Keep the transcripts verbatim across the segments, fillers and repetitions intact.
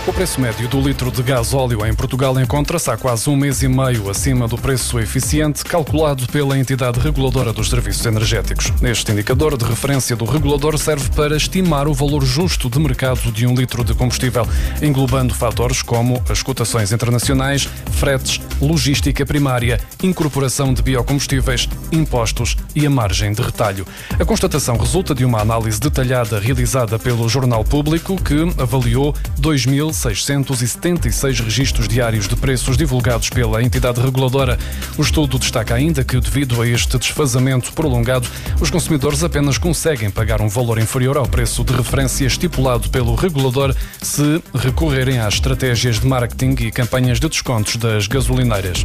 O preço médio do litro de gás óleo em Portugal encontra-se há quase um mês e meio acima do preço eficiente calculado pela entidade reguladora dos serviços energéticos. Este indicador de referência do regulador serve para estimar o valor justo de mercado de um litro de combustível, englobando fatores como as cotações internacionais, fretes, logística primária, incorporação de biocombustíveis, impostos e a margem de retalho. A constatação resulta de uma análise detalhada realizada pelo Jornal Público, que avaliou dois mil seiscentos e setenta e seis registros diários de preços divulgados pela entidade reguladora. O estudo destaca ainda que, devido a este desfazamento prolongado, os consumidores apenas conseguem pagar um valor inferior ao preço de referência estipulado pelo regulador se recorrerem às estratégias de marketing e campanhas de descontos das gasolineiras.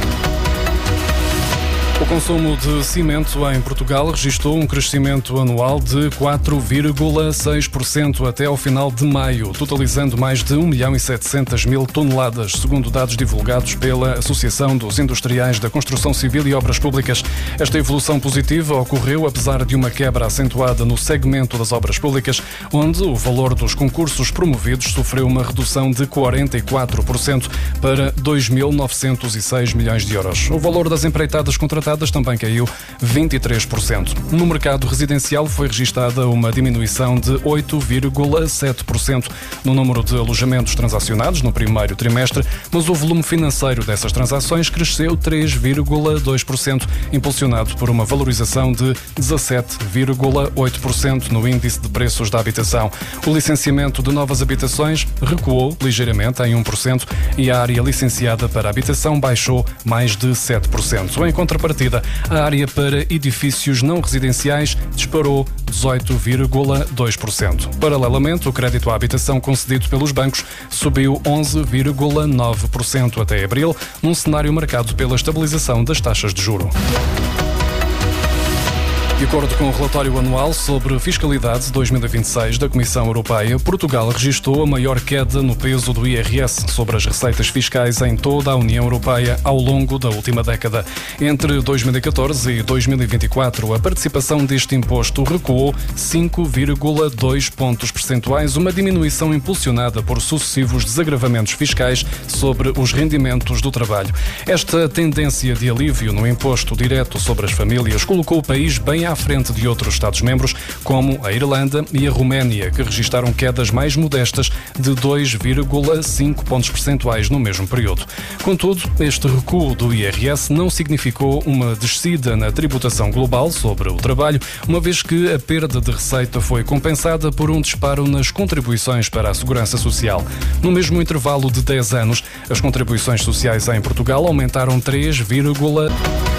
O consumo de cimento em Portugal registrou um crescimento anual de quatro vírgula seis por cento até ao final de maio, totalizando mais de um milhão e setecentas mil toneladas, segundo dados divulgados pela Associação dos Industriais da Construção Civil e Obras Públicas. Esta evolução positiva ocorreu apesar de uma quebra acentuada no segmento das obras públicas, onde o valor dos concursos promovidos sofreu uma redução de quarenta e quatro por cento para dois mil novecentos e seis milhões de euros. O valor das empreitadas contratadas também caiu vinte e três por cento. No mercado residencial foi registada uma diminuição de oito vírgula sete por cento no número de alojamentos transacionados no primeiro trimestre, mas o volume financeiro dessas transações cresceu três vírgula dois por cento, impulsionado por uma valorização de dezassete vírgula oito por cento no índice de preços da habitação. O licenciamento de novas habitações recuou ligeiramente em um por cento e a área licenciada para habitação baixou mais de sete por cento. Em contrapartida, a área para edifícios não residenciais disparou dezoito vírgula dois por cento. Paralelamente, o crédito à habitação concedido pelos bancos subiu onze vírgula nove por cento até abril, num cenário marcado pela estabilização das taxas de juro. De acordo com o relatório anual sobre fiscalidade dois mil e vinte e seis da Comissão Europeia, Portugal registrou a maior queda no peso do I R S sobre as receitas fiscais em toda a União Europeia ao longo da última década. Entre dois mil e catorze e dois mil e vinte e quatro, a participação deste imposto recuou cinco vírgula dois pontos percentuais, uma diminuição impulsionada por sucessivos desagravamentos fiscais sobre os rendimentos do trabalho. Esta tendência de alívio no imposto direto sobre as famílias colocou o país bem à à frente de outros Estados-membros, como a Irlanda e a Roménia, que registaram quedas mais modestas de dois vírgula cinco pontos percentuais no mesmo período. Contudo, este recuo do I R S não significou uma descida na tributação global sobre o trabalho, uma vez que a perda de receita foi compensada por um disparo nas contribuições para a segurança social. No mesmo intervalo de dez anos, as contribuições sociais em Portugal aumentaram três vírgula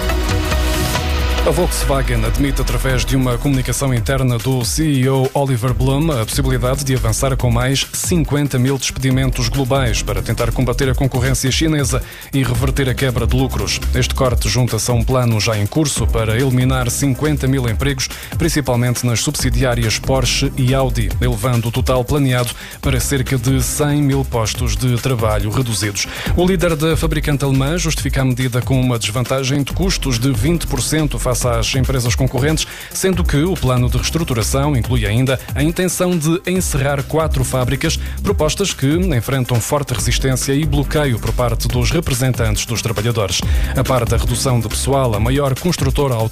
A Volkswagen admite, através de uma comunicação interna do C E O Oliver Blume, a possibilidade de avançar com mais cinquenta mil despedimentos globais para tentar combater a concorrência chinesa e reverter a quebra de lucros. Este corte junta-se a um plano já em curso para eliminar cinquenta mil empregos, principalmente nas subsidiárias Porsche e Audi, elevando o total planeado para cerca de cem mil postos de trabalho reduzidos. O líder da fabricante alemã justifica a medida com uma desvantagem de custos de vinte por cento face às empresas concorrentes, sendo que o plano de reestruturação inclui ainda a intenção de encerrar quatro fábricas, propostas que enfrentam forte resistência e bloqueio por parte dos representantes dos trabalhadores. A par da redução de pessoal, a maior construtora